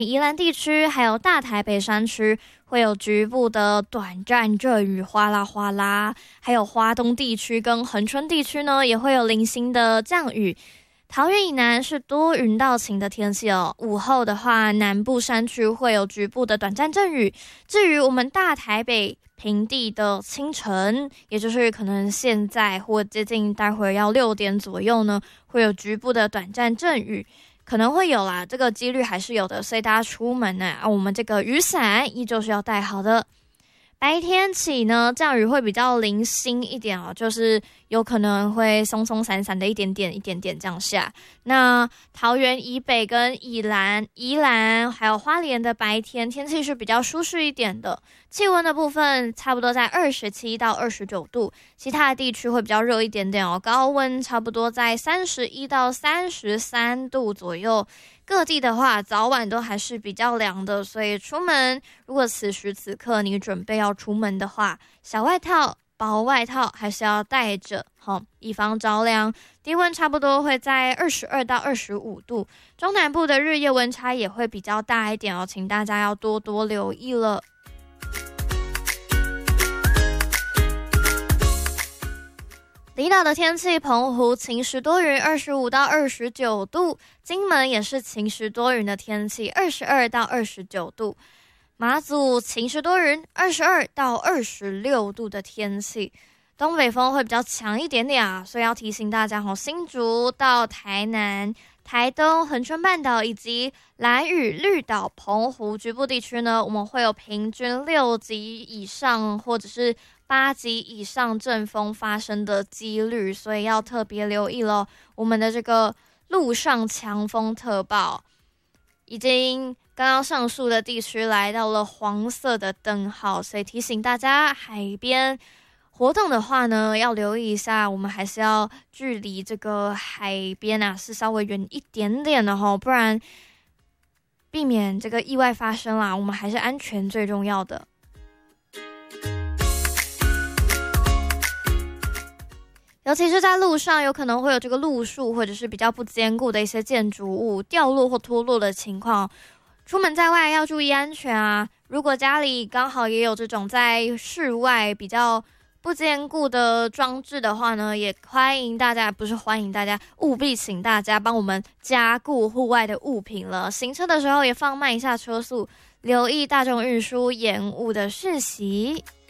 宜兰地区还有大台北山区会有局部的短暂阵雨，哗啦哗啦。还有花东地区跟恒春地区呢，也会有零星的降雨。桃园以南是多云到晴的天气哦。午后的话，南部山区会有局部的短暂阵雨。至于我们大台北平地的清晨，也就是可能现在或接近待会儿要6点左右呢，会有局部的短暂阵雨。可能会有啦，这个几率还是有的，所以大家出门呢，我们这个雨伞依旧是要带好的。白天起呢，降雨会比较零星一点哦，就是有可能会松松散散的一点点这样下。那桃园以北跟宜兰还有花莲的白天天气是比较舒适一点的，气温的部分差不多在27到29度，其他的地区会比较热一点点哦，高温差不多在31到33度左右。各地的话，早晚都还是比较凉的，所以出门如果此时此刻你准备要出门的话，小外套、薄外套还是要带着，以防着凉。低温差不多会在22到25度，中南部的日夜温差也会比较大一点哦，请大家要多多留意了。离岛的天气，澎湖晴时多云，25到29度；金门也是晴时多云的天气，22到29度；马祖晴时多云，22到26度的天气。东北风会比较强一点点啊，所以要提醒大家新竹到台南、台东、恒春半岛以及兰屿、绿岛、澎湖局部地区呢，我们会有平均6级以上或者是8级以上阵风发生的几率，所以要特别留意咯。我们的这个陆上强风特报已经刚刚上述的地区来到了黄色的灯号，所以提醒大家海边活动的话呢，要留意一下，我们还是要距离这个海边啊是稍微远一点点的不然避免这个意外发生啦，我们还是安全最重要的。尤其是在路上，有可能会有这个路树或者是比较不坚固的一些建筑物掉落或脱落的情况，出门在外要注意安全啊。如果家里刚好也有这种在室外比较不坚固的装置的话呢，也务必请大家帮我们加固户外的物品了。行车的时候也放慢一下车速，留意大众运输延误的讯息。